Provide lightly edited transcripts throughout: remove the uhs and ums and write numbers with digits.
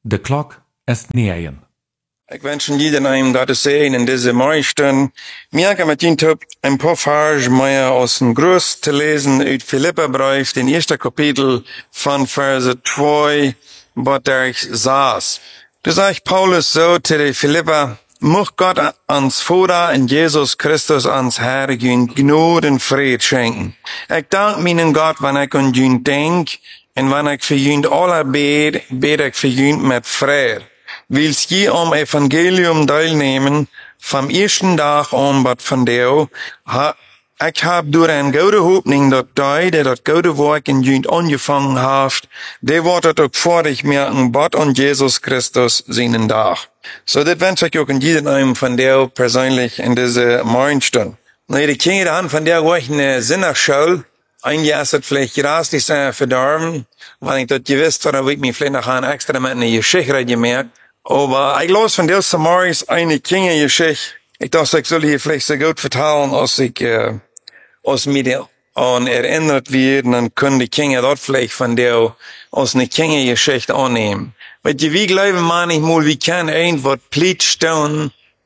De klok est 9. Ik wens jeden een Gottes Segen in deze Morgenstund. Mir kann mit Ihnen ein paar Verse mehr aus dem Gruß zu lesen uit Philipperbrief, den ersten Kapitel von Verse 2, wo der ich saß. Da sagt Paulus so zu den Philipper: Mocht Gott ans Vater in Jesus Christus ans Herr Gnade und Fried schenken. Ich dank meinen Gott, wenn ich an ihn denk, und wenn ich für ihn alle bete ich für ihn mit Fried. Wils je om Evangelium deelnemen, vom ersten Tag an wat van jou, ik heb door een goede hoopning dat die dat goede werk in jullie angefangen heeft, die wordt het ook voordig merken, wat aan Jesus Christus zijn dag. So, dit wens ik ook in jedem van jou persoonlijk in deze Morgenstund. Nou, die kinderen aan van jou wordt een Sinnerschool. Ein Jahr ist es vielleicht grauslich sein verdorben, weil ich dort gewusst habe, habe ich mich vielleicht noch ein extra mit einer Geschichte gemerkt. Aber ich los von der Samaris eine Kindergeschichte. Ich dachte, ich soll hier vielleicht so gut vertellen, als ich aus mir an erinnert wird, dann können die Kinder dort vielleicht von der aus eine Kindergeschichte annehmen. Weil wie glauben manchmal, wir können irgendwas Pflicht tun,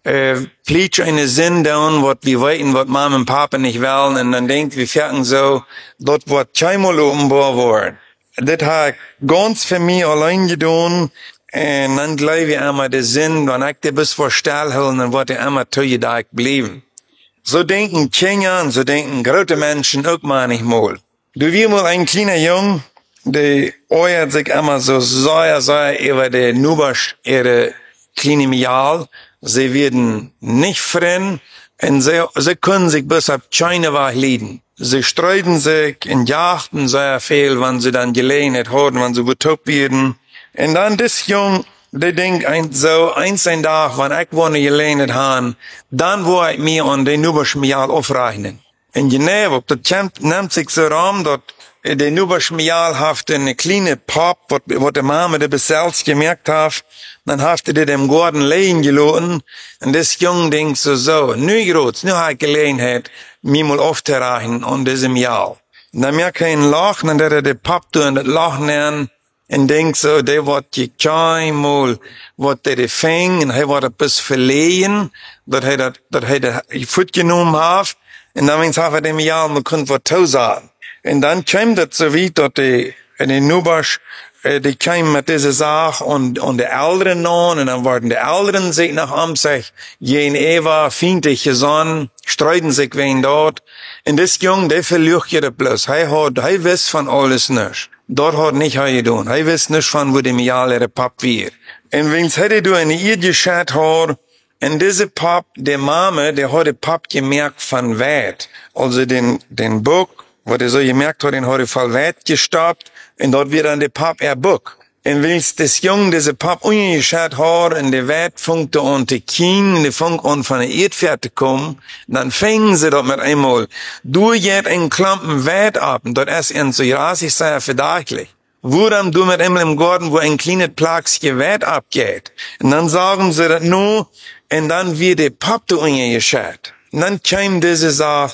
Pflicht eine Sinn tun, was wir weiten, was Mama und Papa nicht wollen, und dann denkt wir fertig so, dort wird keinmal umgebaut worden. Das hat ganz für mich allein getan. En dan glaube ich einmal den Sinn, wenn ich dir bis vor Stall holen, dann wird er einmal teuer da bleiben. So denken Kinder und so denken große Menschen auch manchmal. Du wirst mal ein kleiner Jung, der euert sich immer so sehr über den Nubasch, ihre kleine Mial. Sie werden nicht fremd und sie können sich bis auf keine Wahl leiden. Sie streiten sich und jachten sehr viel, wenn sie dann Gelegenheit haben, wenn sie betoppt werden. Und dann das Jung, der denkt so, ein Tag, wenn ich wohne gelernt habe, dann wo ich mir an den Nuberschmial aufrechnen. In Geneva, das nimmt sich so rum, dass der Nuberschmial hat eine kleine Pop, was der Mama der bis selbst gemerkt hat, dann hat er dem Garten liegen gelassen, und das Jung denkt so, nu habe ich Gelegenheit, mir mal aufzurechnen an diesem Jahr. Und dann merkt er ein Lachen, und der Pop tun, das Lachen lernen, en denk so, der wordt gekeinmal, wat der fing, en hij wordt een bis verlegen, dat hij dat voet genomen heeft, en dan wens hij dem Jahr, man kunt wat toezagen. En dan kwam dat zo weit, dat de Nubasch, die kwam met deze zaak, en de ouderen non, en dan worden de ouderen zich nach zich, jen Eva, fiendlich gezond, streiten sich wen dort, en dit jong, der verlucht je dat bloß, hij wist van alles niks. Dort hat nicht er getan. Er weiß nicht von, wo dem Jahr ihre Pap wird. Und wenn's hätte du eine ihr geschaut hat, und diese Pap, der Mama, der hat den Pap gemerkt von weit. Also den Buck, wo der so gemerkt hat, den hat er voll weit gestoppt, und dort wird dann der Pap Buck. Und wenn's das Jung, diese Pap ungeschaut hat, und der Wert funkte an die Kien, der fängt an von der Erdfährte kommen, dann fängen sie dort mit einmal, du jetzt einen Klampen Wert ab, und dort ist ihnen so rasig sehr verdächtig. Woran du mit einmal im Garten, wo ein kleines Plagschen Wert abgeht. Und dann sagen sie das nur, und dann wird der Pap da ungeschaut. Und dann kam diese Sache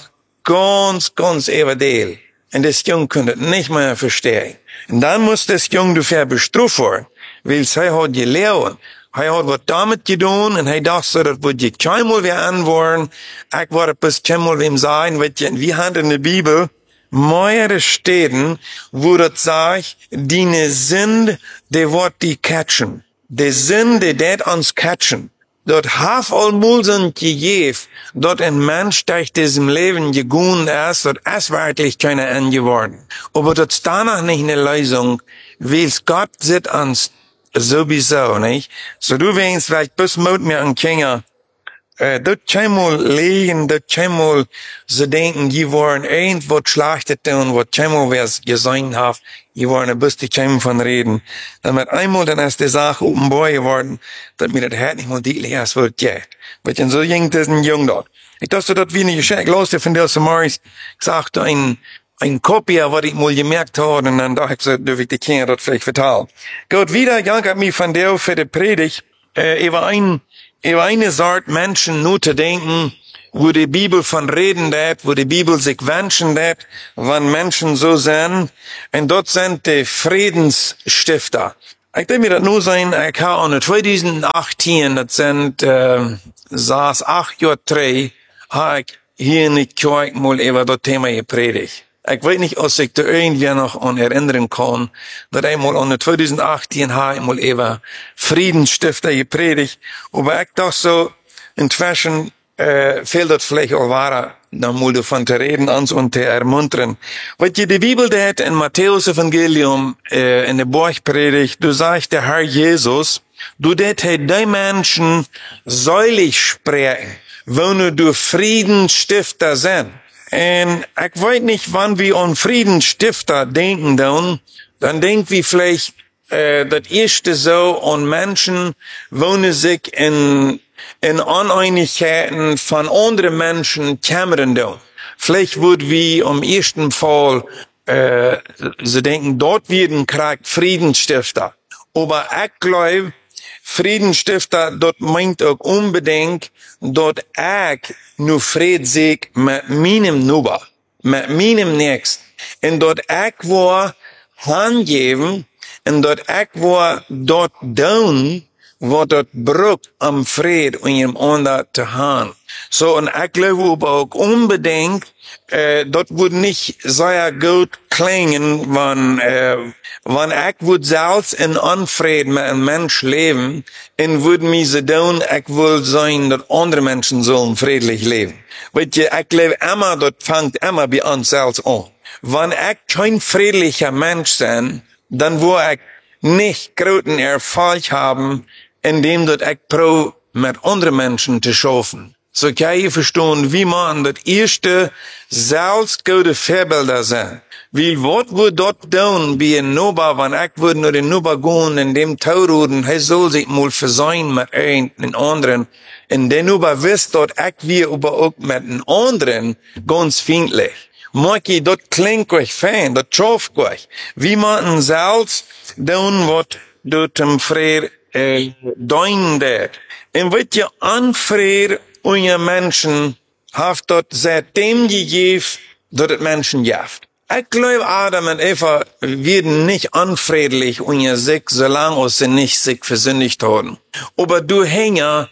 ganz evadel. Und das Jung konnte nicht mehr verstehen. Und dann muss das Jung dafür bestraft werden, weil er hat gelernt. Er hat was damit getan, und er dachte so, das wird ich keinmal wieder anworden. Ich werde bis keinmal wem sagen, wir haben in der Bibel mehrere Städten, wo das sagt, die sind, die wird die catchen. Die sind, die det uns catchen. Dort haf allmul sind gegeben, dort ein Mensch durch diesem Leben gegangen ist, dort ist wirklich keiner angeworden. Aber dort ist danach nicht eine Lösung, weil Gott sieht uns sowieso, nicht? So du weinst vielleicht bis mit mir an Kinder, dort keinmal liegen, dort keinmal so denken, die wollen irgendwas schlachtet und was keinmal wer gesungen hat, die wollen ein bisschen keinmal von reden. Dann mit einmal dann ist die Sache offenbar geworden, dass mir das Herz nicht mal deutlich erst wird, ja. Weil so ging das ein Jung dort. Ich dachte, das wie eine Geschichte, los, der von der Samaris, gesagt, ein Kopier, was ich mal gemerkt habe, und dann dachte ich, so dürfe ich die Kinder dort vielleicht vertalen. Gut, wieder, Jank hat mich von der für die Predigt, über eine Sorte Menschen nur zu denken, wo die Bibel von reden dat, wo die Bibel sich wünschen dat, wenn Menschen so sind, und dort sind die Friedensstifter. Ich denke mir, das nur sein, ich habe in 2018, das sind, saß 8 Jahre 3, habe ich hier in der Kirche mal über das Thema gepredigt. Ich weiß nicht, ob ich da irgendwie noch an erinnern kann, dass ich mal in 2018 habe ich mal über Friedensstifter gepredigt, aber ich dachte so, inzwischen, fehlt das vielleicht auch wahr, dann mal davon zu reden, uns und zu ermuntern. Was die Bibel hat in Matthäus Evangelium, in der Bergpredigt, du sagst der Herr Jesus, du det die Menschen seulich sprechen, wenn du Friedensstifter sind. Und ich weiß nicht, wann wir an Friedensstifter denken, dann denken wir vielleicht, das erste so an Menschen, wohnen sich in Uneinigkeiten von anderen Menschen kämmern da. Vielleicht wird wie im ersten Fall, sie denken, dort werden Krieg Friedensstifter. Aber ich glaube, Friedensstifter, dort meint auch unbedingt, dort ich nur Fried sich mit meinem Nuber, mit meinem Nächsten. Und dort ich war angeben, und dort ich war dort down, wo dort braucht am Fried und ihrem anderen zu haben. So, und ich glaube aber auch unbedingt, dort wird nicht sehr gut klingen, wenn ich würde selbst in Unfried mit einem Mensch leben, und würde mir so tun, ich will sein, dass andere Menschen sollen friedlich leben. Weißt du, ich glaube immer, dort fängt immer bei uns selbst an. Wenn ich kein friedlicher Mensch bin, dann will ich nicht großen Erfolg haben, indem dat ich pro mit anderen Menschen zu schaffen. So kann ich verstehen, wie man das erste selbst gute Vorbilder sein. Weil was wir dort tun, wie ein Nuba, wenn ich würde nur den Nuba gehen, in dem Tauruden, er soll sich mal versöhnen mit einen anderen. Und der Nuba wisst dort, ich wir aber auch mit den anderen ganz feindlich. Maki, das klingt euch fein, das schafft euch. Wie man selbst tun, was dort im Frieden dein det. En wat je anfreer unje Menschen haft dort seitdem gegeben, dat het Menschen jaft. Ich glaube, Adam und Eva werden nicht unfriedlich unter sich, solange sie nicht sich versündigt haben. Aber du Hänger,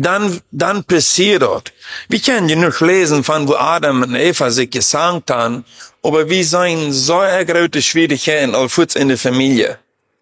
dann passiert das. Wir können ja nicht lesen, von wo Adam und Eva sich gesagt haben, aber wir sind so große Schwierigkeiten, als in der Familie.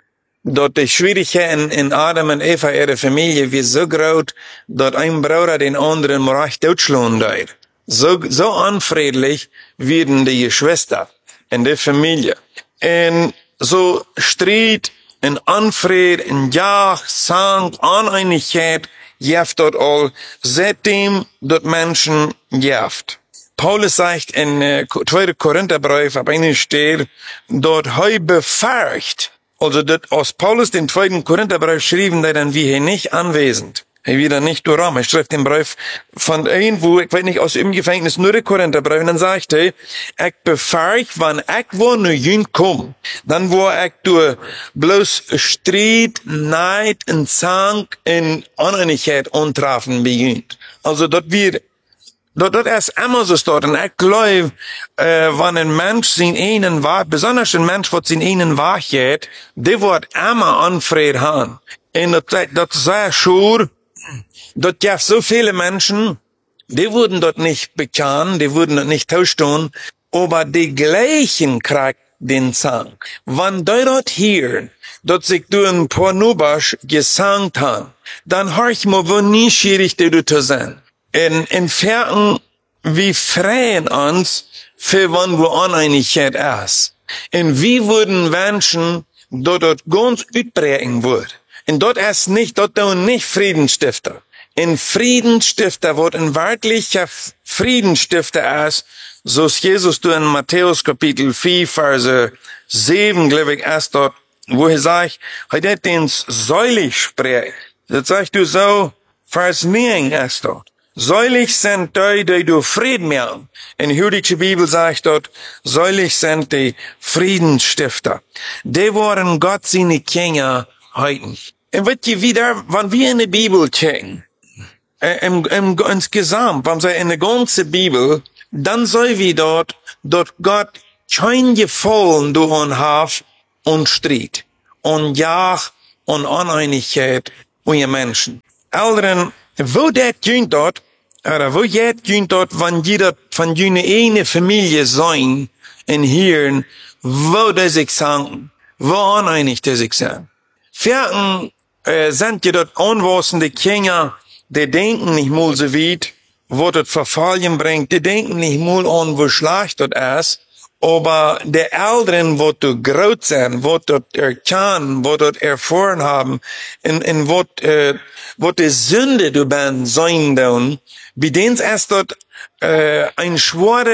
Dort die Schwierigkeiten in Adam und Eva, ihre Familie, wie so groß, dort ein Bruder den anderen reich totschlagen dort. So unfriedlich werden die Geschwister in der Familie. Und so Streit, in Unfried, in Jagd, Sang, Uneinigkeit, jaft dort all, seitdem dort Menschen jaft. Paulus sagt in 2. Korintherbrief, ab einer steht, dort heu befärcht. Also, das, aus Paulus den 2. Korintherbrief schrieben, der dann wie hier nicht anwesend. Er wieder nicht durch Rom. Er schreibt den Brief von irgendwo, ich weiß nicht, aus dem Gefängnis, nur der Korintherbrief. Und dann sagt er, ich befähig, wenn ich wo nur jüng komm, dann wo ich durch bloß Streit, Neid und Zank in Uneinigkeit untreffen bejünt. Also, dort wird, dort ist immer so dort. Und ich glaube, wenn ein Mensch sein einen wahr, besonders ein Mensch, was sein einen wahr geht, der wird immer Unfried haben. Und das ist sehr schur. Dort gibt so viele Menschen, die wurden dort nicht bekannt, die wurden dort nicht tauschen, aber die gleichen kriegt den Sang. Wenn die dort hier, dort sich durch ein paar Nubasch gesangt haben, dann hör ich mal, wo nie schwierig die zu sein. In Ferien, wie freuen uns, für wann wo Uneinigkeit ist. Und wie würden Menschen dort ganz utbrechen würden. Und dort ist nicht, dort nicht Friedensstifter. In Friedensstifter, wo ein wirklicher Friedensstifter ist, so ist Jesus du in Matthäus Kapitel 4, Verse 7, glaube ich, erst dort, wo er sagt, heute den säulig sprechen. Das sagt du so, Vers 9 erst dort. Säulig sind die du Frieden machen. In der jüdischen Bibel sagt dort, säulig sind die Friedensstifter. Die waren Gott seine Kinder heute. Und wird ihr wieder, wenn wir in die Bibel checken, insgesamt, wenn wir in der ganzen Bibel, dann soll wir dort Gott kein Gefallen durch und Streit und Jagd und Uneinigkeit unter Menschen. Elderen, wo das jünt dort, oder wo jet jünt dort, wenn jeder von jene eine Familie sein, in hier, wo das ich sagen, wo uneinig das ich sagen. Vierten, sind je dort unwissende Kinder, die denken nicht mal so weit, wo das Verfallen bringt, die denken nicht mal an, wo schlecht das ist, aber der Älteren, wo du groß sein, wo du erkennen, wo du erfahren haben, in wo die Sünde du ben sein dann, wie denen erst dort, eine schwere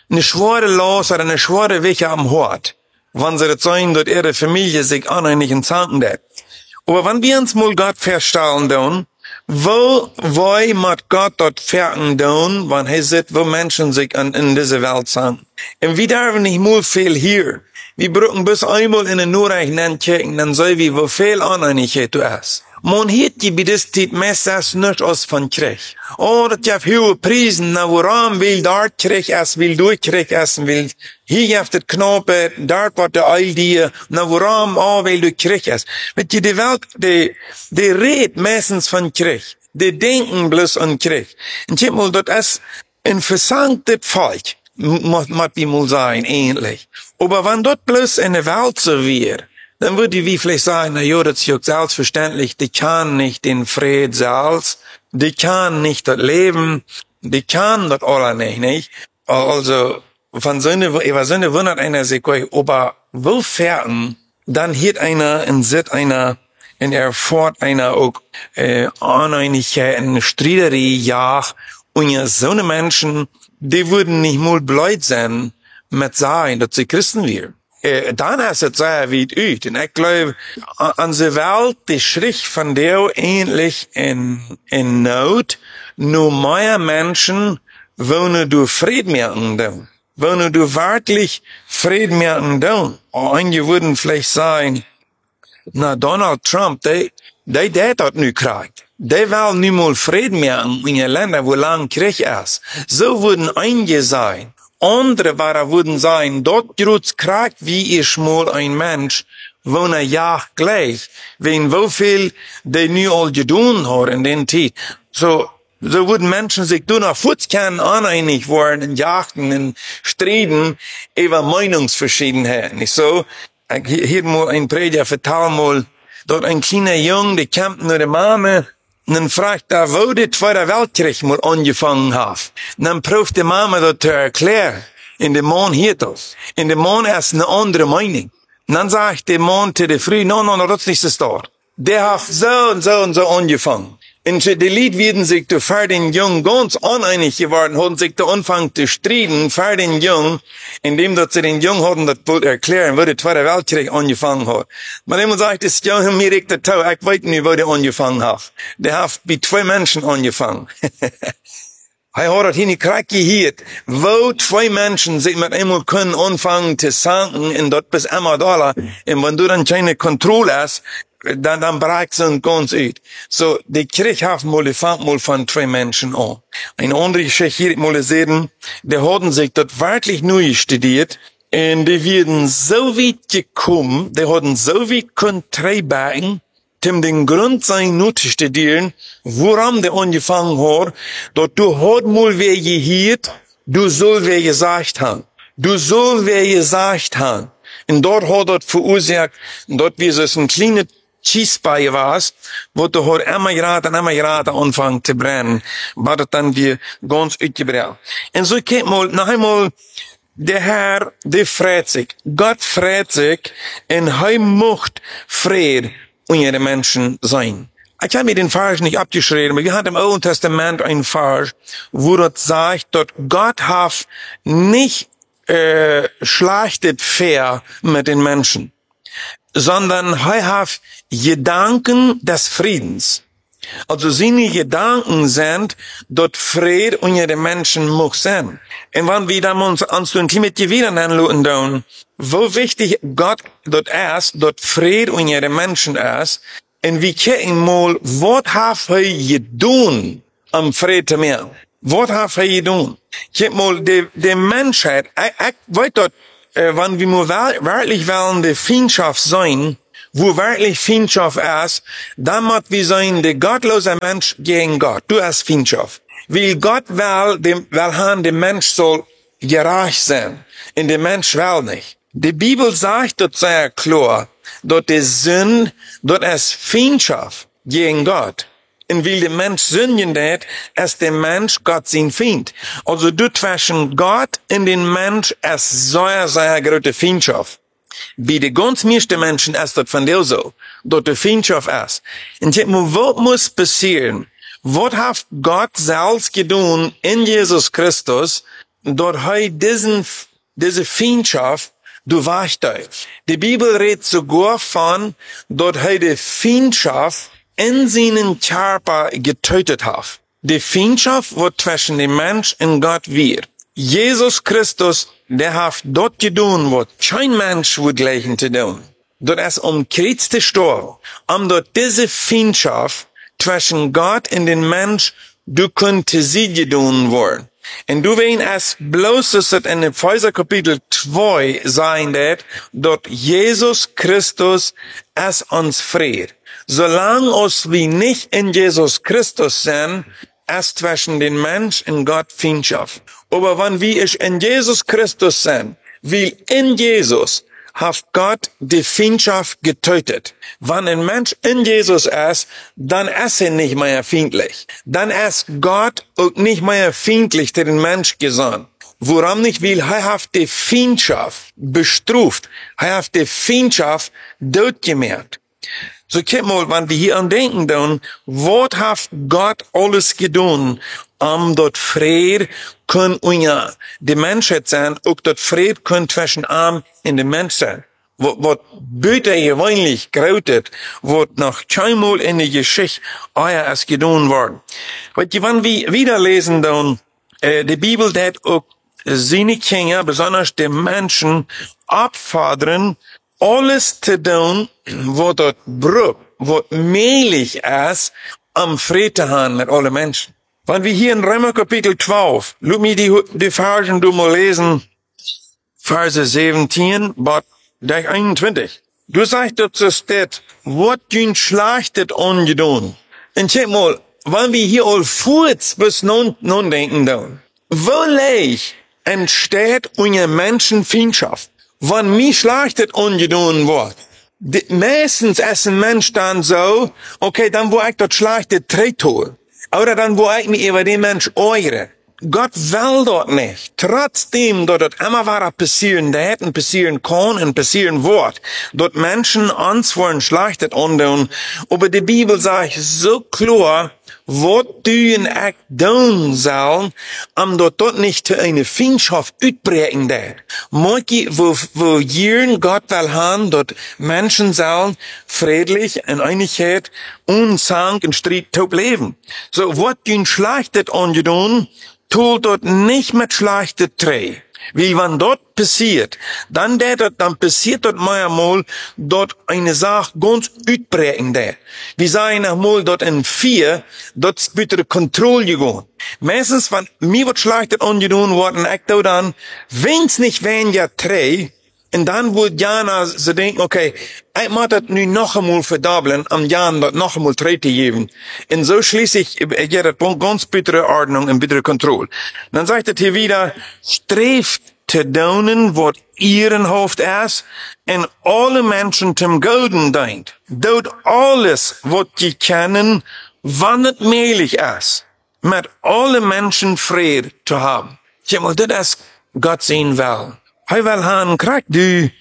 Los oder eine schwere Wege am Hort, wenn sie das sein, dort ihre Familie sich anhängig in Zanken hat. Aber wenn wir uns mal Gott verstellen dann, wo mit Gott dort fertig tun, wenn er sieht, wo Menschen sich in dieser Welt sind. Und wir dürfen nicht mal viel hier. Wir brauchen bis einmal in den Nachrichten checken, dann sehen wir, wo viel Uneinigkeit du hast. Man hört die bei dieser Zeit meistens nicht aus von Krieg. Oh, das gibt hohe Prisen, na woran will dort Krieg essen, will durch Krieg essen, will hier auf das Knoppe, dort wird der Eil dir, na woran, oh, will du Krieg essen. Mit die Welt, die redet meistens von Krieg. Die denken bloß an Krieg. Und ich mal, das ist ein versanktes Volk, muss wie mal sein, ähnlich. Aber wenn dort bloß in der Welt so wäre, dann würde wie vielleicht sagen, na ja, das ist ja selbstverständlich, die kann nicht den Fried selbst, die kann nicht das Leben, die kann das alle nicht. Also, von so eine wundert einer sich, aber wo fährten, dann hielt einer und sieht einer, und erfährt einer auch, Uneinigkeiten, Streiterie, ja, und ja, so eine Menschen, die würden nicht mal blöd sein, mit sagen, dass sie Christen wären. Dann ist es sehr weit ut. Und ich glaube, an der Welt, die Schrift von der ähnlich in Not, nur mehr Menschen wollen du Frieden merken da. Wollen du wirklich Frieden merken da. Einige würden vielleicht sagen, na, Donald Trump, der dort nu kriegt. Der will nicht mal Frieden merken in den Ländern, wo lang Krieg ist. So würden einige sein. Andere würden sagen, dort grüßt Krieg wie ich mal ein Mensch, wo ja gleich, wenn wo viel die nu all gedun haben in den Zeit. So würden Menschen sich nur noch Futzkennen uneinig worden in Jachten, in Striden über Meinungsverschiedenheiten. Nicht so? Hier mal ein Prediger vertell mal, dort ein kleiner Junge, der kämpft nur der Mama, und dann fragt er, wo der Zweite Weltkrieg mal angefangen hat. Und dann prüft die Mama das zu erklären. In dem Mann hier das. In dem Mann ist eine andere Meinung. Und dann sagt der Mann zu der Frau, no, das ist nicht das dort. Der hat so und so und so angefangen. Und die Lied werden sich für den Jungen ganz uneinig geworden, haben sich da angefangen zu streiten für den Jungen, indem dass sie den Jungen haben, das wohl erklären, wo der Zweite Weltkrieg angefangen hat. Man immer sagt, das Junge mir regt der Tau, ich weiß nicht, wo der angefangen hat. Der hat mit 2 Menschen angefangen. Er hat hier nicht Krieg gehört, wo 2 Menschen sich mit einmal können anfangen zu sanken, und dort bis einmal $. Und wenn du dann keine Kontrolle hast, dann bricht es ganz aus. So, die Krieg hat mal von 2 Menschen an. Eine andere Geschichte hier mal sehen, die haben sich dort wirklich neu studiert, und die werden so weit gekommen, die haben so weit konträbagen, um den Grund sein nur zu studieren, woran der angefangen hat, dass du hat mal wer gehört, du soll wer gesagt haben. Du soll wer gesagt haben. Und dort hat das verursacht, dort wie so ein kleines Schießbein war, wo du hat immer gerade anfangen zu brennen, war das dann wie ganz ausgebrannt. Und so geht mal, noch einmal, der Herr, der freut sich. Gott freut sich, und er macht Frieden unter den Menschen sein. Ich habe mir den Vers nicht abgeschrieben, aber wir haben im Alten Testament einen Vers, wo das sagt, dass Gott hat nicht schlachtet fair mit den Menschen, sondern er hat Gedanken des Friedens. Also seine Gedanken sind, dass Fried unter den Menschen muss sein. Und wenn wir dann uns ein Klimat wieder anschauen, wo wichtig Gott dort ist, dass Fried unter den Menschen ist, und wir gucken mal, was hat er getan, am Fried zu machen? Was hat er getan? Guck mal, die Menschheit, ich weiß dort, wenn wir mal wirklich wollen, die Feindschaft sein, wo wirklich Feindschaft ist, dann muss wir sein, der gottlose Mensch gegen Gott. Du hast Feindschaft. Weil Gott will der Mensch soll gerecht sein. Und der Mensch will nicht. Die Bibel sagt dort sehr klar, dort die Sünde, dort ist Feindschaft gegen Gott. Und weil der Mensch sündigen hat, ist der Mensch Gott sein Feind. Also du zwischen Gott und den Mensch ist sehr, sehr große Feindschaft. Bei den ganz meisten Menschen ist das von dir so, dort die Feindschaft ist. Und jetzt, was muss passieren? Was hat Gott selbst getan in Jesus Christus, dort diese Feindschaft du weichst. Die Bibel redet sogar von, dort die Feindschaft in seinen Körper getötet hat. Die Feindschaft, wo zwischen dem Mensch und Gott wird. Jesus Christus, der hat dort getan, wo kein Mensch wird gleichen zu tun. Dort ist Kreuz gestorben, dort diese Feindschaft zwischen Gott und den Mensch, du konnte sie getan worden. Und du weißt es bloß, dass es in Epheser Kapitel 2 sein wird, dort Jesus Christus es uns friert. Solange uns wir nicht in Jesus Christus sind, ist zwischen den Mensch und Gott Feindschaft. Aber wenn wir in Jesus Christus sind, weil in Jesus hat Gott die Feindschaft getötet. Wenn ein Mensch in Jesus ist, dann ist er nicht mehr feindlich. Dann ist Gott auch nicht mehr feindlich zu den Mensch gesandt. Woran nicht will, er hat die Feindschaft bestraft. Er hat die Feindschaft durchgemerkt. So guck mal, wenn wir hier an denken, dann, was hat Gott alles getan, dort Friede können die Menschheit sein, auch dort Friede können zwischen Arm und dem Mensch sein. Was bitte gewöhnlich grautet, was noch keinmal in der Geschichte euer ist getan worden. Weil wenn wir wieder lesen, dann, die Bibel, hat auch seine Kinder, besonders die Menschen, abfordern, alles zu tun, was dort braucht, was möglich ist, Frieden zu haben mit allen Menschen. Wenn wir hier in Römer Kapitel 12, lass mich die Versen du mal lesen, Verse 17, bis 21. Du sagst dort so steht, was dün schlachtet ungedun. Und check mal, wenn wir hier all kurz bis nun denken dann, wo leicht entsteht unser Menschenfeindschaft? Wenn mich schlachtet ungedun wird, meistens ist ein Mensch dann so, okay, dann wo ich dort schlachtet Tretol. Oder dann wo ich mich über den Mensch eure. Gott will dort nicht. Trotzdem, dort immer war passieren, da hätten passieren kann und passieren wird. Dort Menschen uns wollen schlachtet undun. Aber die Bibel sagt so klar, was du in echt tun sollen, dort nicht zu einer Feindschaft utbrechen dat. Manche, wo jeden Gott will haben, dort Menschen sollen friedlich in Einigkeit und Zank und Streit top leben. So, was du schlachtet undun, tut dort nicht mit schlachtet Trei. Wie wenn dort passiert, dann passiert dort mal dort eine Sache ganz utbrechen da. Wir sagen einmal dort in 4, dort bitte Kontrolle gegangen. Meistens, wenn mir was schlachtet ungedun worden, ich da dann, wenn's nicht weniger Trei, und dann wird Jana so denken, okay, ich muss das nu noch einmal verdoppeln, Jan dort noch einmal Trei zu geben. Und so schließlich geht das ganz bittere Ordnung und bittere Kontrolle. Dann sagt er hier wieder, streeft te doen wat ihren hoofd is, en alle Menschen zum Goden denkt. Doet alles, wat je kennen, wann het möglich ist, mit alle Menschen Frieden zu haben. Ja, mal, das ist Gott sein will. Hij will haben, krieg ich,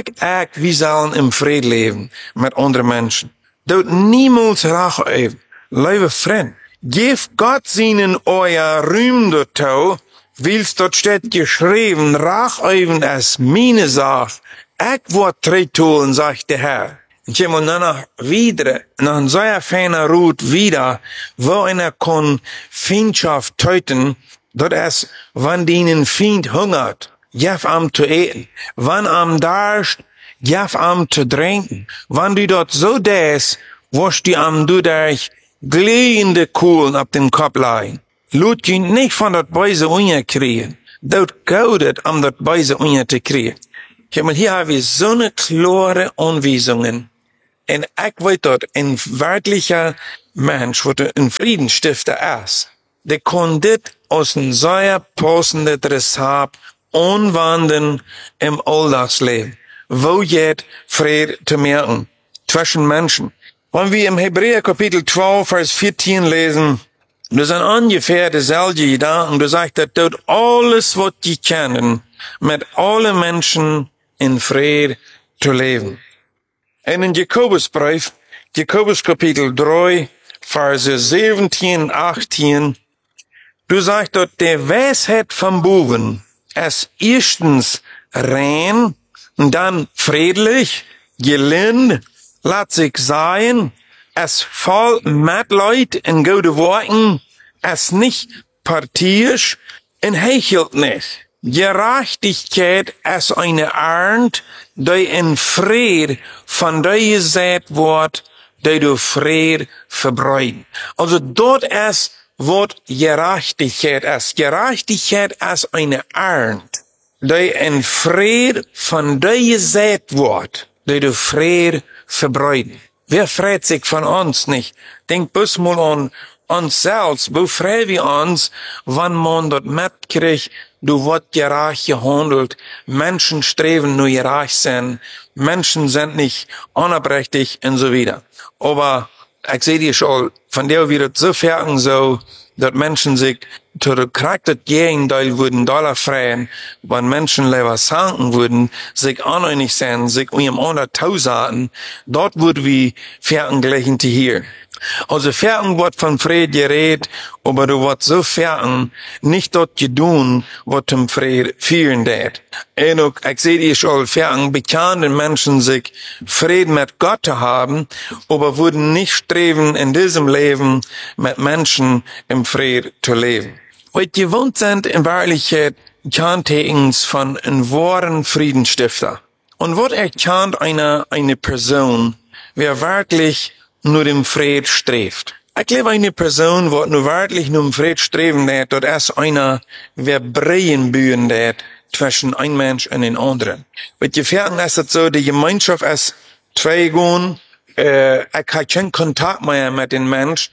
wir sollen im Frieden leben mit anderen Menschen. Doet niemals Rache auf. Liebe Freund, geef Gott seinen euer Ruhm dazu, Wils dort steht geschrieben, Racheüben ist meine Sache. Ich wird treitun, sagt der Herr. Und ich muss dann wieder, nach ein so feiner Rut wieder, wo einer kann Feindschaft töten, dort ist, wenn den Feind hungert, gib ihm zu essen. Wenn am Darst, gib ihm zu trinken. Wenn du dort so des, wirst du am du durch glühende Kohlen auf den Kopf legen. Laat je nicht von dat böse Unje kriegen. Dort gaudet, dat böse Unje zu kriegen. Hier haben wir so eine klare Anweisungen. En ik weet dat een werklicher Mensch, wat een Friedensstifter is, die kon dit als een zeer passende Recipe anwenden im Alltagsleben, wo jetzt Friede zu merken zwischen Menschen. Wenn wir im Hebräer Kapitel 12, Vers 14 lesen, das sind ungefähr dieselbe Gedanken, du sagst, dass dort alles, was die kennen, mit allen Menschen in Friede zu leben. Und in Jakobusbrief, Jakobus Kapitel 3, Verse 17, 18, du sagst dort, der Weisheit vom Buben ist erstens rein, und dann friedlich, gelind, laat sich sein, es voll Mitleid in gute Worten, es nicht parteiisch, und hechelt nicht. Gerechtigkeit ist eine Ernte, die in Fried von der gesät wird, die du Fried verbreiten. Also dort ist, was Gerechtigkeit ist. Gerechtigkeit ist eine Ernte, die in Fried von der gesät wird, die du Fried verbreiten. Wer freut sich von uns nicht? Denk bloß mal an uns selbst. Wo freuen wir uns, wenn man dort mitkriegt, du wird gerecht gehandelt. Menschen streben nur gerecht sein. Menschen sind nicht unabrächtig und so weiter. Aber ich sehe dir schon, von der wird es so fertig so, dass Menschen sich zu der Charakter Gegenteil würden Dollar freien, wenn Menschen lieber sagen würden, sich aneinig sein, sich um andere Tausaten, dort würden wir fertig gleichen zu hier. Also fertig wird von Fried geredet, aber du wird so fertig nicht dort gedun, was zum Fried führen wird. Und ich sehe dir schon fertig, bekannte Menschen sich Fried mit Gott zu haben, aber würden nicht streben in diesem Leben mit Menschen im Fried zu leben. Weil gewohnt sind in Wahrlichkeit Kenntekens von einem wahren Friedensstifter. Und was erkennt eine Person, wer wirklich nur dem Fried strebt? Ich glaube, eine Person, die nur wirklich nur dem Fried streben wird, das ist einer, wer Breien bühen wird zwischen ein Mensch und den anderen. Mit Gefährten ist es so, die Gemeinschaft ist zwei gehen, ich habe keinen Kontakt mehr mit dem Mensch,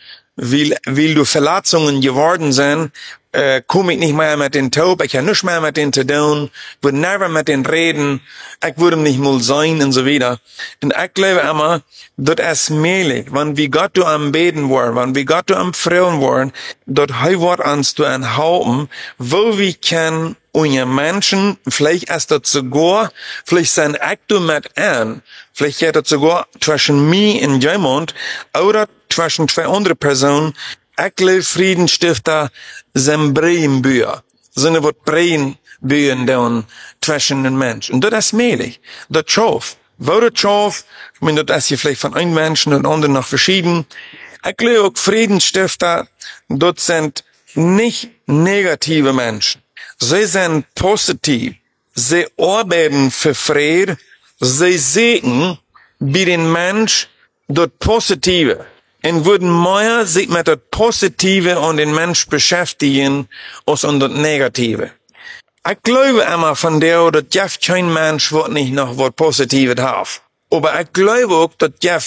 weil du Verletzungen geworden sind, komme ich nicht mehr mit den Taub, ich habe nicht mehr mit den zu tun, würde never mit den reden, ich würde nicht mal sein und so weiter. Und ich glaube immer, das ist möglich, wenn wir Gott am Beten wollen, wenn wir Gott am Freuen wollen, dort wird uns zu enthalten, wo wir können, unter Menschen, vielleicht ist das sogar, vielleicht sind ich mit an, vielleicht geht das sogar zwischen mir und jemand, oder zwischen zwei andere Personen. Ich glaube, Friedensstifter sind Breinbücher. Sind was Breinbücher dann zwischen den Menschen. Und das ist möglich. Das schafft. Wo das schafft, ich meine, das ist hier vielleicht von einem Menschen und anderen noch verschieden. Ich glaube auch Friedensstifter, das sind nicht negative Menschen. Sie sind positiv. Sie arbeiten für Frieden. Sie sehen bei den Menschen das Positive. Und würden mehr sich mit das Positive und den Mensch beschäftigen, als an das Negative. Ich glaube immer von der, dass kein Mensch wird nicht noch was Positives hat. Aber ich glaube auch, dass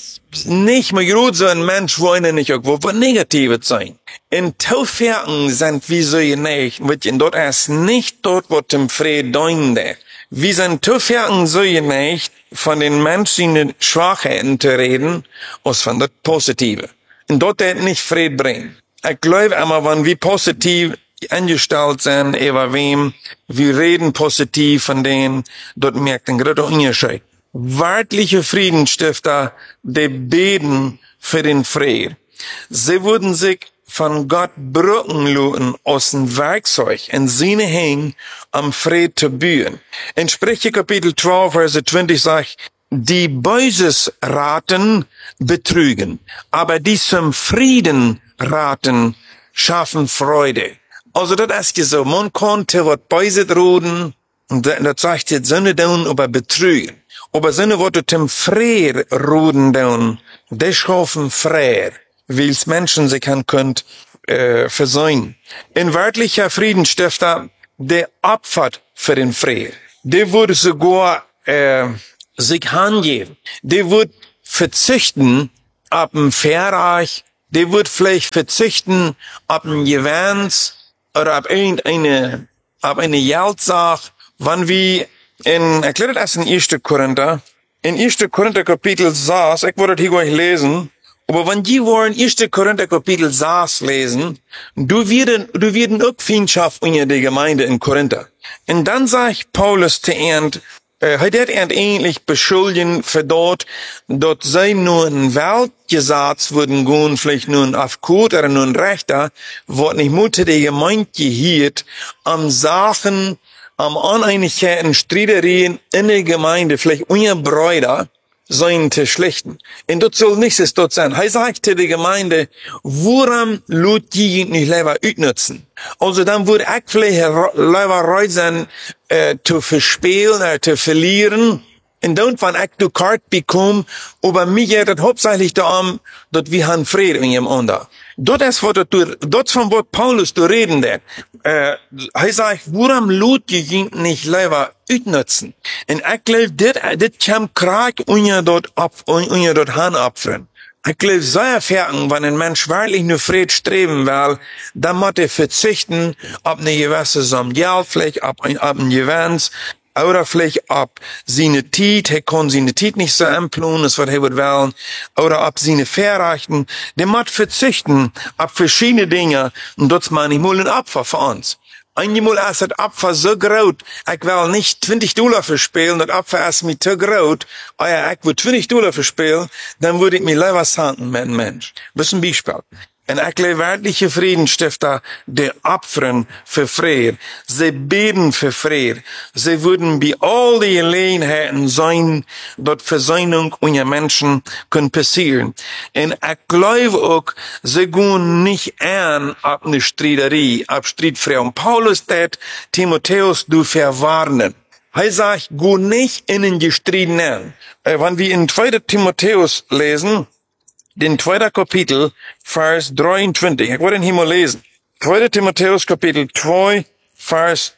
nicht mehr gut so ein Mensch wollen nicht auch was Negatives sein. In Taufwerken sind wir so geneigt, und dort ist nicht dort, was dem Frieden deinde. Wir sind Taufwerken so geneigt, von den Menschen Schwachheiten zu reden, als von das Positive. Und dort wird nicht Frieden bringen. Ich glaube immer, wenn wir positiv eingestellt sind, über wem, wir reden positiv von denen, dort merkt ein großer Unterschied. Wirkliche Friedensstifter, die beten für den Frieden. Sie würden sich von Gott brücken lassen aus dem Werkzeug in seine Hände am Frieden zu bühen. In Sprüche Kapitel 12, Verse 20 sagt, die Böses raten, betrügen, aber die zum Frieden raten, schaffen Freude. Also das ist so, man konnte was Böses reden, und das sagt jetzt Sinne tun, aber betrügen. Aber Sinne, was du zum Frieden reden tun, die schaffen Frieden, weil es Menschen sich könnt versäumen. In wörtlicher Friedensstifter, der opfert für den Frieden. Der würde sogar sich hingeben. Der wird verzichten ab dem Verreich, die wird vielleicht verzichten ab dem Gewinns oder ab eine Geldsache, wann wir erklärt das in 1. Korinther, in 1. Korinther Kapitel 6, ich wollte hier gleich lesen, aber wenn die wollen 1. Korinther Kapitel 6 lesen, du werden auch Feindschaft unter der Gemeinde in Korinther. Und dann sagt Paulus zu End, hat ähnlich beschuldigen für dort sei nur ein Weltgesetz würden gehen, vielleicht nur ein Aufgut oder nur ein Rechter, wo nicht Mutter der Gemeinde hielt, am Sachen, am Uneinigkeiten, Streitereien in der Gemeinde, vielleicht unter Brüder, sein zu schlichten. Und das soll nichts dort sein. Er sagt zu der Gemeinde, woran lut die nicht lieber utnutzen? Also dann würde ich vielleicht lieber reut sein, zu verspielen oder zu verlieren. Und dann, wenn ich die Karte bekomme, aber mir geht es hauptsächlich darum, dass wir haben Frieden in jedem anderen. Das ist von was Paulus zu reden hat. Er sagt, warum lut die nicht lieber utnutzen? Und ich glaube, das kann Krieg unter dort Hand abfüllen. Ich glaube, sehr fertig, wenn ein Mensch wirklich nur Frieden streben will, dann muss er verzichten auf eine gewisse Summe Geld, vielleicht auf ein Gewinns, oder vielleicht ab seine Zeit, er kann seine Zeit nicht so emplohnen, das was er will, oder ab seine Verrechten, der muss verzichten auf verschiedene Dinge, und das meine ich mal ein Opfer für uns. Einmal ist das Opfer so groß, ich will nicht $20 verspielen, das Opfer ist mir zu groß, aber ich will $20 verspielen, dann würde ich mir lieber sagen mit einem Mensch. Das ist ein Beispiel. Und ich glaube, wirkliche Friedensstifter, die opfern für Frieden. Sie beten für Frieden. Sie würden bei all die Gelegenheiten sein, dort Versöhnung unter Menschen können passieren. Und ich glaube auch, sie gehen nicht an ab eine Streiterie, ab Streitfrei. Paulus hat Timotheus du verwarnen. Er sagt, geh nicht in den Streit an. Wenn wir in 2. Timotheus lesen, den 2. Kapitel, Vers 23. Ich wollte ihn hier mal lesen. 2. Timotheus Kapitel 2, Vers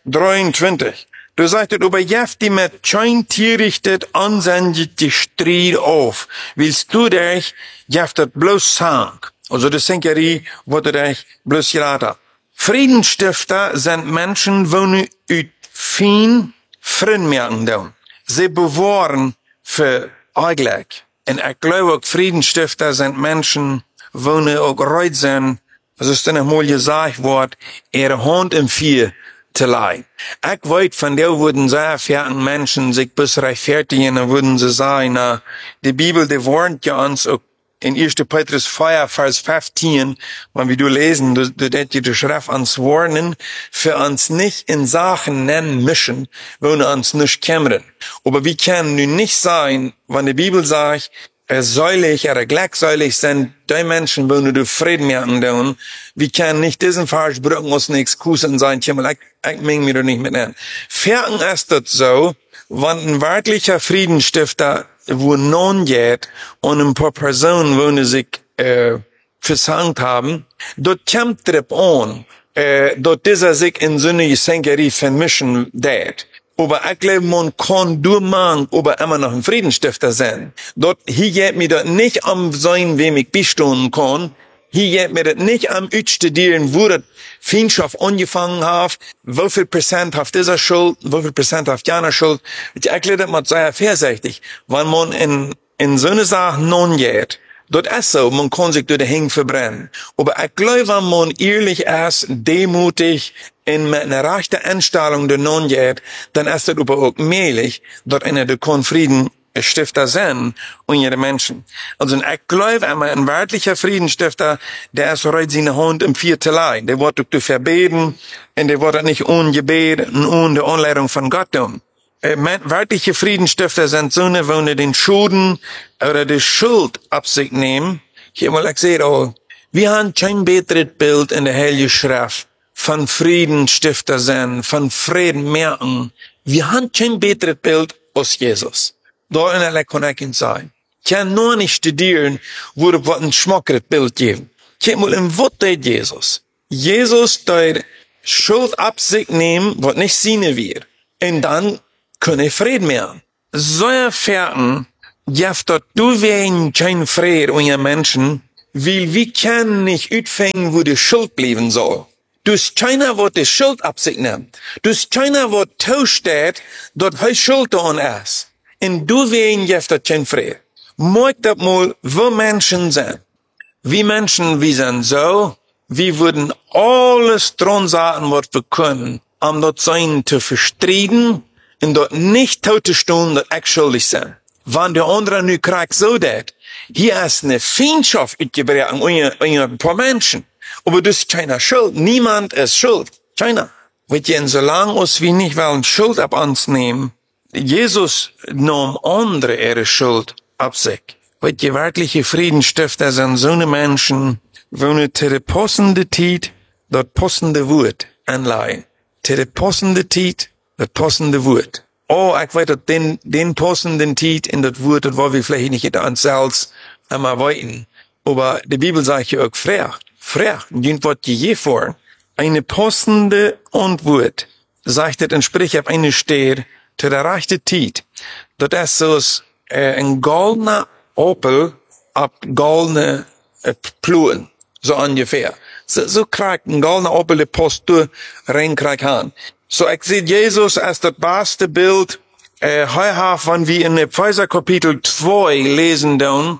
23. Du sagst, über Jeff, die mit schein tierichtet, ansendet die Streit auf. Willst du dich, Jeff, das bloß sagen? Also, das Senkerie, wurde dich bloß geraten. Friedensstifter sind Menschen, wohnen ut fein Frieden down. Sie bewahren für eigentlich. Und ich glaube auch, Friedensstifter sind Menschen, wohnen auch reut sind, also ist dann einmal gesagt worden, ihre Hand im Vier zu leihen. Ich weiß, von der würden sehr fertigen Menschen sich bis rechtfertigen, dann würden sie sagen, na, die Bibel, die warnt ja uns auch in 1. Petrus 4, Vers 15, wenn wir du lesen, du die Schrift uns warnen, für uns nicht in Sachen nennen mischen, wo wir uns nicht kümmern. Aber wir können nun nicht sein, wenn die Bibel sagt, säulig oder gleichsäulig sind die Menschen, wo du Frieden merken tun. Wir können nicht diesen Vers brücken aus nichts Kusen sein, ich meng mir doch nicht mit an. Fertig ist das so, wenn ein wirklicher Friedensstifter wo non geht und ein paar Personen, wo sich versankt haben, dort kommt drauf an, dort dieser sich in so eine Geschenkerie vermischen wird. Aber ich glaube, man kann durchmachen, aber immer noch ein Friedensstifter sein. Dort, hier geht mir das nicht am sein, wem ich bestehen kann. Hier geht mir das nicht am Utstudieren, wo das Feindschaft angefangen hat, wie viel Prozent auf dieser Schuld, wie viel Prozent auf jener Schuld. Ich erkläre das mal sehr vorsichtig. Wenn man in so eine Sache non geht, dort ist so, man kann sich durch den Hing verbrennen. Aber ich glaube, wenn man ehrlich ist, demutig, mit einer rechten Einstellung der non geht, dann ist das aber auch möglich, dort einer der Friedenstifter sein und ihre Menschen. Also ich glaube, ein wirklicher Friedensstifter, der ist heute seine Hand im Viertelei. Der wird auch verbeten und der wird nicht ohne Gebet und ohne die Anleitung von Gott tun. Wirkliche Friedensstifter sind so eine, wo den Schulden oder die Schuld ab sich nehmen. Ich habe mal gesagt, oh, wir haben kein besseres Bild in der Heiligen Schrift von Friedensstifter sein, von Frieden merken. Wir haben kein besseres Bild als Jesus. Da in der kann ich Ihnen sagen. Ich kann nur nicht studieren, wo ein schmackeres Bild geben. Ich habe mal im Wort Jesus. Jesus, der Schuld ab sich nehmen, was nicht seine wird. Und dann können Frieden mehr. So fertig, jeft dat du wen kein Frieden unter Menschen, weil wir können nicht uitfangen, wo die Schuld bleiben soll. Dus keiner wird die Schuld ab sich nehmen. Dus keiner wird tauscht, dort hij Schuld an ist. Und du wen jeft dat kein Frieden. Moik dat mal, wo Menschen sind. Wie Menschen, wir sind so, wir würden alles dran sagen, was wir können, dort sein zu verstreiten und dort nicht zu stehen, dass ich schuldig sind. Wenn der andere nu kriegt so dat, hier ist eine Feindschaft uitgebrochen unter ein paar Menschen. Aber das ist keiner Schuld. Niemand ist schuld. Keiner. Weet je, en solange uns wir nicht wollen Schuld ab uns nehmen, Jesus nahm andere ihre Schuld ab sich. Weet je, wirkliche Friedenstifter sind so eine Menschen, wo zu der passende Zeit, dort passende Wort anleihen. Zu der passende Zeit, dort passende Wort. Oh, ich weiß, den passenden Zeit in das Wort, das wollen wir vielleicht nicht an selbst einmal weiten. Aber die Bibel sagt ja auch frech, und was je vor, eine passende Antwort, sagt es in Sprüche auf eine Stelle, zu der rechten Zeit. Das ist so ein goldener Opel ab goldene Pluen, so ungefähr. So kriegt ein goldener Opel die Post durch, rein kriegt an. So, ich sehe Jesus als das beste Bild, heuer, wenn wir in Epheser Kapitel 2 lesen dann,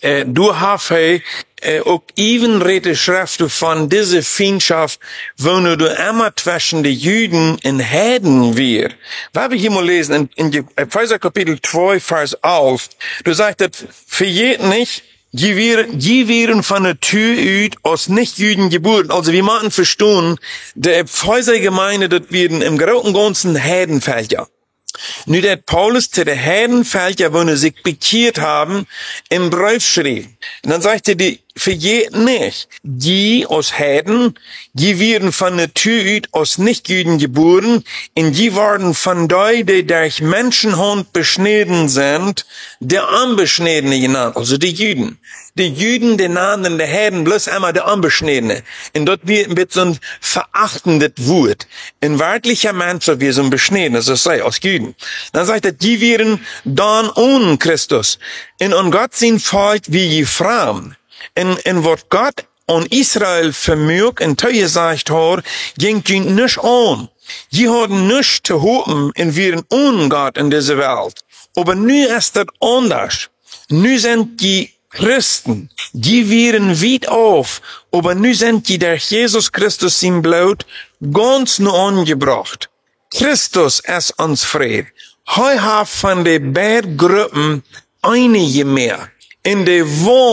du hast auch evenrede Schrift von dieser Feindschaft, wo du immer zwischen den Juden und Heiden wir. Weil wir hier mal lesen, in Epheser Kapitel 2, Vers 11, du sagst, für jeden nicht, die wären von der Tür uit aus Nicht-Juden geboren. Also wir machen verstehen, der Epheser-Gemeinde, das werden im Großen und Ganzen Heidenfelder. Nu dat Paulus zu der Heidenfelder, wo sie sich bekehrt haben, im Brief schrieb. Und dann sagte die, für jeden nicht, die aus Heiden, die werden von der Tür aus Nichtjuden geboren, und die waren von denen, die durch Menschenhand beschnitten sind, der Unbeschnittene genannt, also die Juden. Die Juden, die nannten die Heiden bloß einmal der Unbeschnittene. Und dort wird mit so ein verachtendes Wort. In wirklicher Mensch wird so ein Beschnittener, so sei, aus Juden. Dann sagt er, die wären dann ohne Christus. Und Gott sind folgt wie die Frauen. Und was Gott an Israel vermögt und zugesagt hat, ging ihn nicht an. Die hatten nichts zu hoffen und wären ohne Gott in dieser Welt. Aber nu ist das anders. Nu sind die Christen, die wären weit auf, aber nu sind die durch Jesus Christus im Blut ganz nur angebracht. Christus ist uns Fried. Heu hat von den beiden Gruppen einige mehr. In der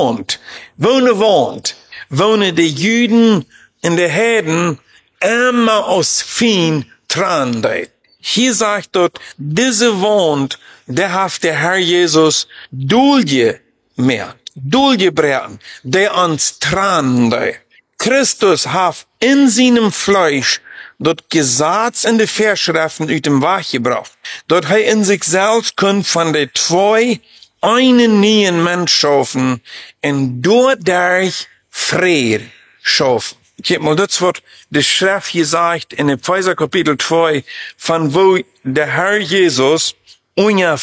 wohnen die Juden und die Heiden immer aus Fien Trande. Hier sagt dort, diese wohnt, der hat der Herr Jesus Dulje mehr. Dulje bringen, der uns Trande. Christus hat in seinem Fleisch dort Gesetz in die Verschriften uit dem Wach gebracht. Dort er in sich selbst könnt von den zwei einen neuen Mensch schaffen und dadurch Frieden schaffen. Ich hab mal das Wort der Schrift gesagt in Epheser Kapitel 2, von wo der Herr Jesus eine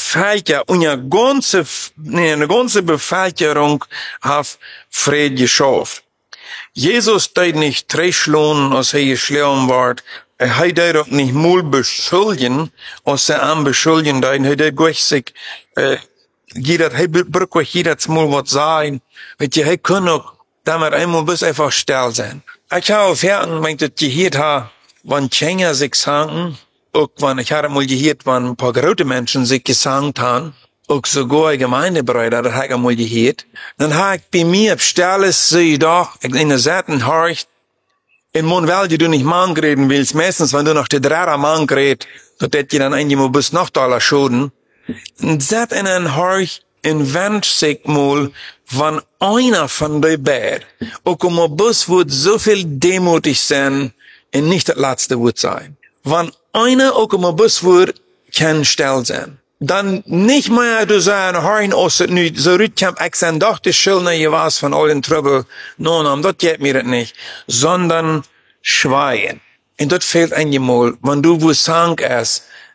ganze Bevölkerung hat Frieden geschaffen. Jesus deed nicht treschlohn, als er geschlagen wird. Er deed auch nicht mal beschuldigen, als er am beschuldigen deed. Er deed gleich sich, jeder mal was sagen. Weet je, er kann auch damit einmal bis einfach still sein. Ich habe auf Herzen, wenn ich das gehört habe, wenn Kinder sich sagen, auch wenn ich habe mal gehört, wenn ein paar große Menschen sich gesagt haben, auch sogar Gemeindebrüder, das habe ich mal gehört, dann habe ich bei mir auf Stelle sie doch, in der Seiten horcht, in Mon weil du nicht Mann reden willst, meistens, wenn du noch der Drehrer Mann redest, dann hätt ihr dann einmal bis noch Dollar schulden, und seit in ein horcht, in Wend sich mal, wenn einer von den beiden, auch mal bis wird so viel demutig sein, und nicht das letzte Wort sein. Wenn einer auch mal bis wird, kann still sein. Dann nicht mehr du sagen, hören, aus nu so rütkamp, ich sein doch die Schuld, je was von all den Trouble, no, das geht mir das nicht, sondern schweigen. Und das fehlt einmal, wenn du wo sang es,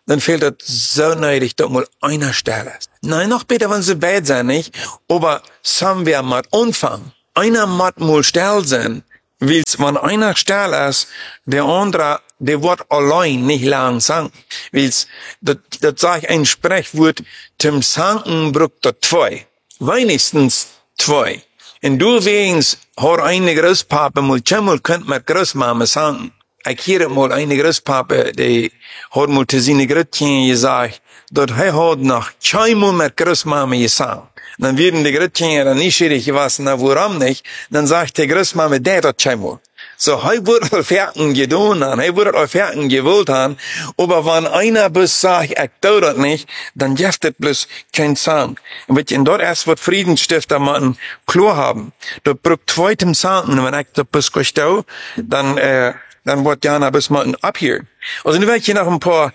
dann fehlt das so nötig, dass mal einer Stelle ist. Nein, noch besser, wenn sie bad sind, nicht? Aber sagen wir mal Anfang. Einer muss mal still sein, weil wenn einer still ist, der andere, der wird allein nicht lang sagen. Weil das sag ich ein Sprechwort, zum Sanken braucht er zwei. Wenigstens zwei. Und du wegen, hat eine Großpapa mal schon könnt mit Großmama sagen. Ich höre mal eine Großpapa, die hat mal zu seinen Grötchen gesagt, dort hat noch zweimal mit Großmama gesagt. Dann werden die Grötchen dann nicht schwierig gewesen, na warum nicht? Dann sagt die Großmama, der dort zweimal. So, er wird auf Herzen getan haben, er wird auf Herzen gewollt haben, aber wenn einer bis sagt, ich tue das nicht, dann gibt es bloß kein Sang. Und dort erst wird Friedensstifter mal klar haben. Dort braucht zweitem Sang, wenn ich das bis tue, dann wird Jana bis mal abhören. Also, dann werde ich hier noch ein paar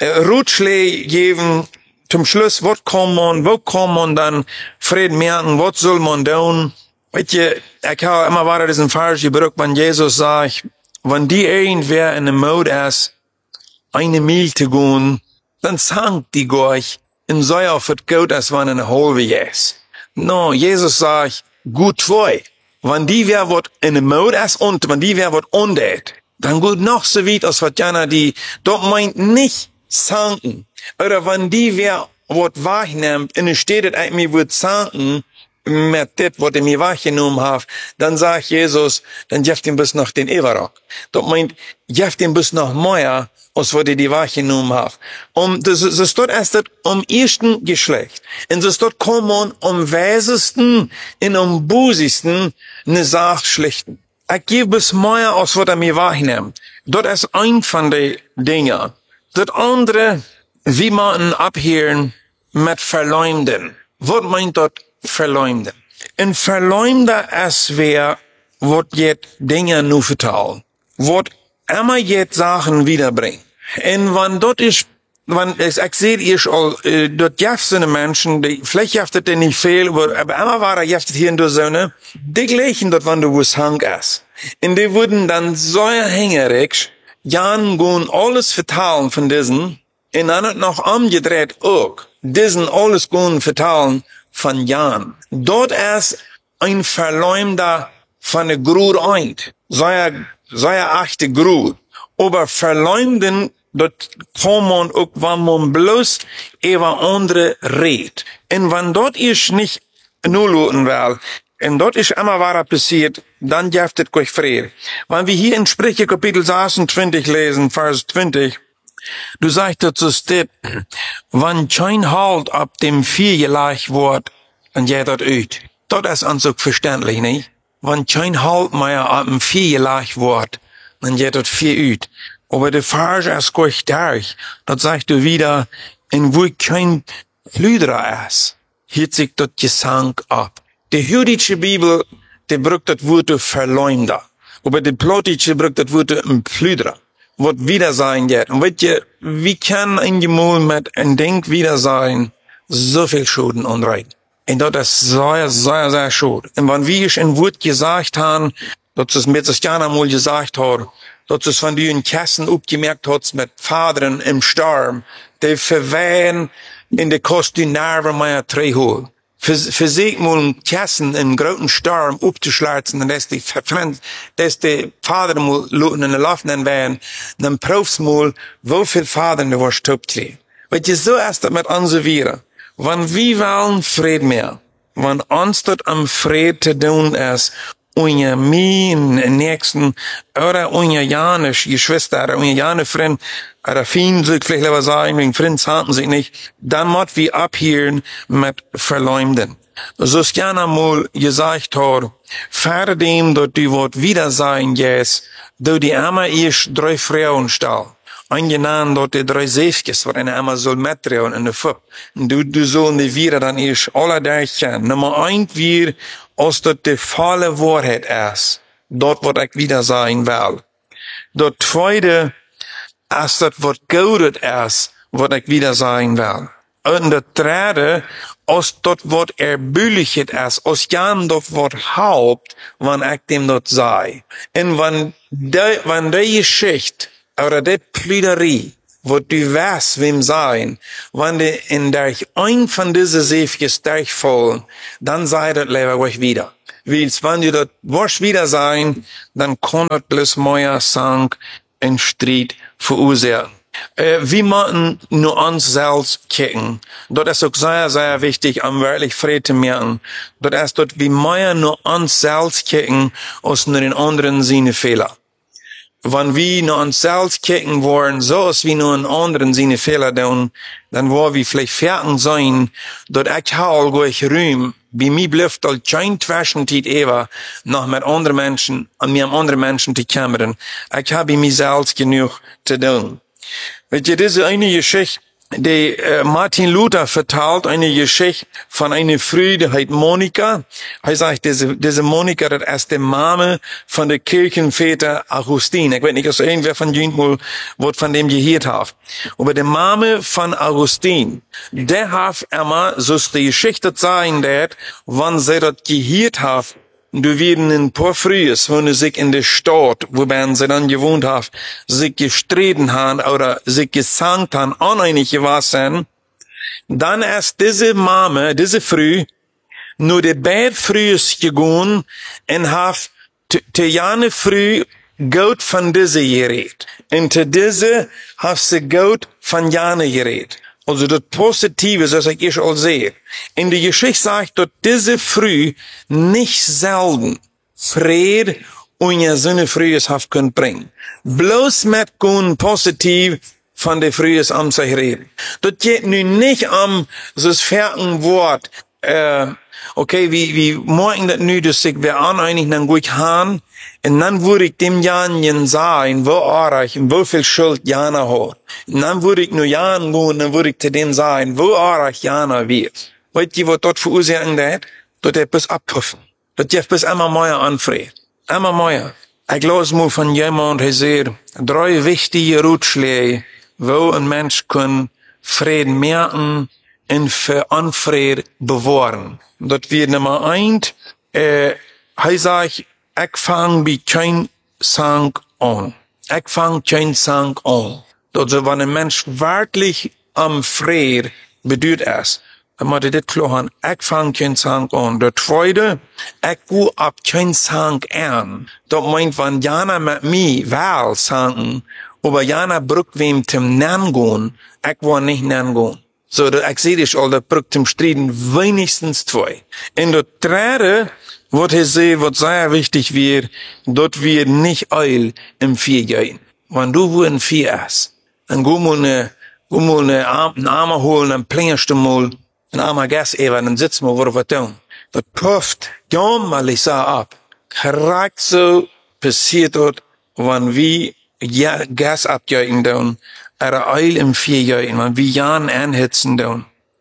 Ratschläge geben, zum Schluss, wo kann man dann Frieden merken, was soll man tun? Weet je, ich habe immer weiter diesen Vers gebraucht, wenn Jesus sagt, wenn die irgendwer in der Mode ist, eine Mil zu gehen, dann sagt die euch, in so auf es gut ist, wenn eine halbe ist. No, Jesus sagt, gut zwei. Wenn die wer wat in der Mode ist und wenn die wer wat undet, dann gut noch so weit, als was Jana die, dort meint nicht sanken. Oder wenn die wer wat wahrnimmt, in der Städte, mir wird sanken, mit das, was ich mir wahrgenommen habe, dann sagt Jesus, dann jeft ihm bis noch den Everock. Das meint, jeft ihm bis noch mehr, als was ich die wahrgenommen habe. Das ist dort erst ersten Geschlecht. Und das dort kommen weisesten und busigsten eine Sache schlichten. Ich gebe bis mehr, als was mir wahrnimmt. Dort ist ein von den Dingen. Das andere, wie man abhören mit Verleumden. Was meint dort Verleumden? Ein Verleumder ist wer, wird jetzt Dinge nur vertalen, wird immer jetzt Sachen wiederbringen. Und wenn dort ist, ich sehe, dort jaften Menschen, die, vielleicht jaftet nicht viel, aber immer war jaftet hier in der Sonne, die gleichen dort, wenn du wo es hang ist. Und die wurden dann so hängerig, Jan gehen alles vertalen von diesen, und dann noch umgedreht auch, diesen alles gehen vertalen von Jan. Dort ist ein Verleumder von der Grur eint. Sei achte Grur. Aber Verleumden, dort kommen auch, wenn man bloß über andere redet. Und wenn dort ist nicht nur luten will, und dort ist immer was passiert, dann jaftet euch Friede. Wenn wir hier in Sprüche Kapitel 26 lesen, Vers 20, du sagst dazu steht, wenn kein Halt ab dem Viergelach wird, dann geht das ut. Das ist an so verständlich, nicht? Wenn kein Halt mehr ab dem Viergelach wird, dann geht das vier ut. Aber der Vers ist gleich durch. Das sagt du wieder, in wo kein Flüderer ist, hielt sich das Gesang ab. Die jüdische Bibel, die braucht das Wort Verleumder. Aber die plottische braucht das Wort Flüderer. Wird wieder sein geht. Und weißt ihr, wie kann ein Gemüse mit ein Denk wieder sein, so viel Schulden unrein? Und das ist sehr, sehr, sehr schuld. Und wenn wir ein Wort gesagt haben, dass es mir das gerne mal gesagt hat, dass es von den Kassen aufgemerkt hat mit Vadern im Sturm, die verwehen in der Kostümerve meiner Trehol. Für sich mal Kassen im großen Sturm aufzuschlagen, und dass die Vater mal in der Laufenden werden, dann prüfst mal, wo viel Vadern du warst topklee. Weil so erst damit anservieren. Wenn wir wollen Frieden mehr, wenn uns dort am Frieden zu tun ist, unser mein Nächsten, oder unser Janisch, Geschwister, oder unser Janefreund, oder Fien, soll ich vielleicht lieber sagen, wegen Freunde halten sich nicht, dann muss wir abhören mit Verleumden. So ist gerne mal gesagt hat, vor dem, dort die Wort wieder sein, yes, do die einmal erst 3 Frauen stahl. Eingenannt dort die 3 Säfkes, wo eine einmal soll mitdrehen in der Fupp. Und du soll nicht wieder dann erst alle durchgehen. Nummer 1 wir, als dort die volle Wahrheit ist, dort wird ich wieder sein will. Dort zweite, als dort was Gutes ist, wird ich wieder sein will. Und der dritte, als dort was erbülliget ist, als Jan dort was haupt, wenn ich dem dort sei. Und wenn die Geschichte, oder die Plüderie, wo du weißt, wem sein, wenn du in der ein von diesen Seefjes durchfallen, dann sei das lieber euch wieder. Weil wenn du dort wirst wieder sein, dann kann das bloß mehr Sang in Streit verursachen. Wir müssen nur uns selbst kicken. Das ist auch sehr, sehr wichtig, um wirklich Frieden zu merken. Das ist dort, wir müssen nur uns selbst kicken, als nur den anderen seine Fehler. Wenn wir nur uns selbst kicken wollen, so als wir nur den anderen seine Fehler tun, dann wollen wir vielleicht fertig sein, dass ich all gleich Ruhm, bei mir bleibt all kein Zwischenzeit ever, noch mit anderen Menschen, an mir anderen Menschen zu kümmern. Ich habe mir selbst genug zu tun. Weet je, diese eine Geschichte, die Martin Luther vertelt, eine Geschichte von einer Frau, die heißt Monika. Er sagt, diese Monika, das ist die Mama von der Kirchenväter Augustin. Ich weiß nicht, ob irgendwer von Ihnen mal was von dem gehört hat. Aber die Mama von Augustin, der hat immer, so ist die Geschichte sein, dass, wenn sie das gehört hat, du werden ein paar Frühes, wo sie sich in der Stadt, wobei sie dann gewohnt haben, sich gestritten haben oder sich gesangt haben, uneinig gewesen, dann ist diese Mama, diese Früh, nur die beiden Frühes gegangen und hat te jane Früh Gott von diese geredet. Und te diese hat sie Gott von jane geredet. Also das Positive, das ich schon sehe. In der Geschichte sagt, dass diese Früh nicht selten Friede und ja so eine Frühes hat können bringen. Bloß mit positiv von der Frühes am sich reden. Das geht nun nicht so das fertige Wort, okay, wie morgen das nu, dass ich wir aneinig dann gut haben, und dann würde ich dem Janjen sagen, wo arg und wo viel Schuld Jana hat. Und dann würde ich nur Jan gehen, dann würde ich zu dem sagen, wo arg Jana wird. Weißt du, was dort verursachen hat? Dort hat bis abpuffen. Dort hat bis immer mehr anfriert. Immer mehr. Ich las mal von jemand, der sagt, 3 wichtige Ratschläge, wo ein Mensch kann Frieden merken und für Unfrieden bewahren. Dort wird Nummer 1, er sagt, ich fang bei kein Sang an. Ich fang kein Sang an. Also, wenn ein Mensch wirklich am Frieden bedeutet es, dann muss er das klar haben, ich fang kein Sang an. Der zweite, ich go ab kein Sang an. Das meint, wenn Jana mit mir will sangen, aber Jana brückt wem zum Nangehen, ich will nicht Nangehen. So, ich sehe dich all, der brückt zum Striden wenigstens 2. In der dritte, was ich sehe, was sehr wichtig wird, dort wird nicht Eil im Vier gehen. Wenn du wo ein Vier ist, dann go mal eine Arme holen, dann plingst du mal ein armer Gas eben, dann sitzt mal, wo wir tun. Das pufft, jämmerlich so ab. Korrekt so passiert dort, wenn wir Gas abgeben tun, oder Eil im Vier gehen, wenn wir Jan anhitzen tun.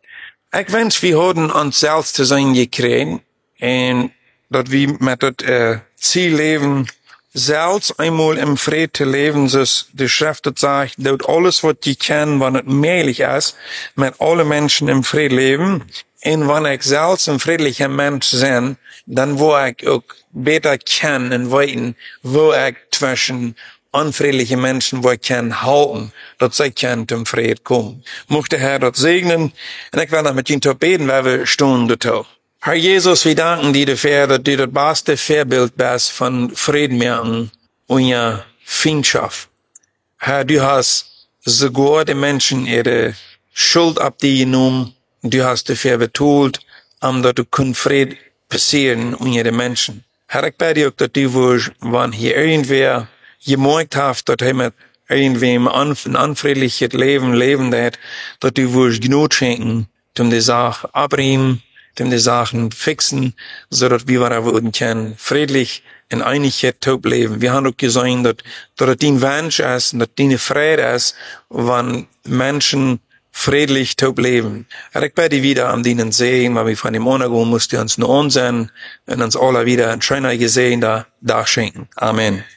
Ich wünsch, wir haben uns selbst zu sein gekriegt, und dat wir mit dat Ziel leben, selbst einmal im Frieden zu leben, so die Schrift sagt, dass alles, was die kennen, wenn es möglich ist, mit allen Menschen im Frieden leben. Und wenn ich selbst ein friedlicher Mensch bin, dann wo ich auch besser kennen und weiten, wo ich zwischen unfriedlichen Menschen, wo ich kann halten, dass sie können zum Frieden kommen. Möchte Herr dort segnen, und ich werde noch mit Ihnen beten, weil wir Stunden dort. Herr Jesus, wir danken dir dafür, dass du das beste Vorbild bist von Frieden und ja Freundschaft. Herr, du hast sogar die Menschen ihre Schuld ab dir genommen, du hast dafür betont, dass du Frieden passieren und ihre Menschen. Herr, ich bitte dir auch, dass du wirst, wenn hier irgendwer gemerkt hat, dass er mit irgendwem ein unfriedliches Leben hat, dass du wirst Gnade schenken, um die Sache abbrechen, um die Sachen fixen, so dass wir würden können, friedlich in Einigkeit taub leben. Wir haben auch gesehen, dass dein Wunsch ist, dass deine Freude ist, wenn Menschen friedlich taub leben. Ich bitte wieder an denen sehen, weil wir von dem Untergrund mussten uns nur ansehen und uns alle wieder ein schöner Gesehen da schenken. Amen.